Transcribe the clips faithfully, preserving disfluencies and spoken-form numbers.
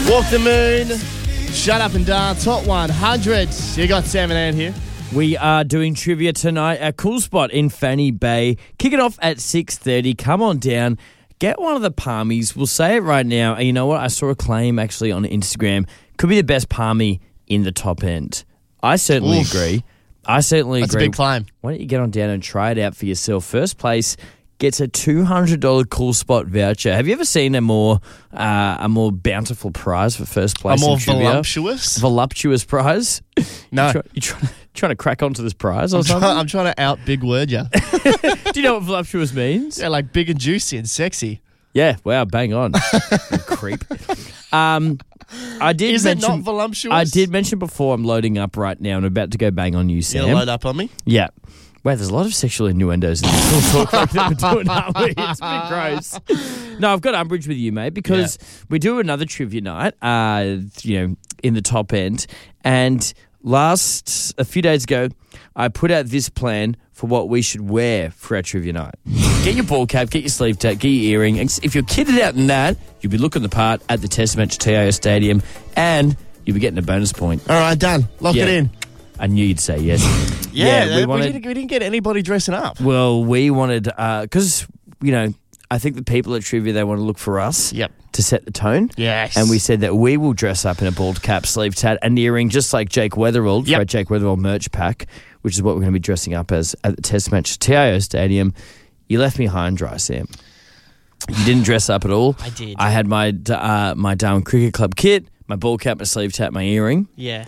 Walk the Moon, Shut Up and Dance, Hot one hundred. You got Sam and Ann here. We are doing trivia tonight at Cool Spot in Fanny Bay. Kick it off at six thirty. Come on down. Get one of the palmies. We'll say it right now. And you know what? I saw a claim actually on Instagram. Could be the best palmy in the top end. I certainly Oof. agree. I certainly That's agree. a big claim. Why don't you get on down and try it out for yourself? First place gets a two hundred dollars Cool Spot voucher. Have you ever seen a more uh, a more bountiful prize for first A place more in trivia? voluptuous? Voluptuous prize? No. You try, you try, trying to crack onto this prize or I'm, something? try, I'm trying to out big word you. Do you know what voluptuous means? Yeah, like big and juicy and sexy. Yeah, wow, bang on. You creep. Um, I did Is it mention, not voluptuous? I did mention before I'm loading up right now and I'm about to go bang on you, You Sam. gonna load up on me? Yeah. Wow, there's a lot of sexual innuendos in this talk like that we're doing, aren't we? It's a bit gross. No, I've got umbrage with you, mate, because yeah. we do another trivia night, uh, you know, in the top end. And last, a few days ago, I put out this plan for what we should wear for our trivia night. Get your ball cap, get your sleeve tag, get your earring. And if you're kitted out in that, you'll be looking the part at the Test match T I O Stadium, and you'll be getting a bonus point. All right, done. Lock Yeah. it in. I knew you'd say yes. Yeah, we we, wanted. didn't, we didn't get anybody dressing up. Well, we wanted because you know I think the people at trivia they want to look for us. Yep. To set the tone. Yes. And we said that we will dress up in a bald cap, sleeve tat, and earring, just like Jake Weatherald Yep. for our Jake Weatherald merch pack, which is what we're going to be dressing up as at the Test match T I O Stadium. You left me high and dry, Sam. You didn't dress up at all. I did. I had my uh, my Darwin Cricket Club kit, my ball cap, my sleeve tat, my earring. Yeah.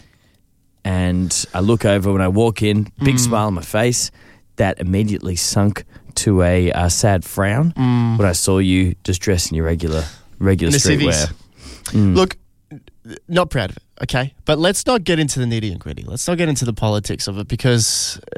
And I look over when I walk in, big Mm. smile on my face. That immediately sunk to a uh, sad frown Mm. when I saw you just dressed in your regular regular In the streetwear. civvies. Mm. Look, not proud of it, okay? But let's not get into the nitty and gritty. Let's not get into the politics of it because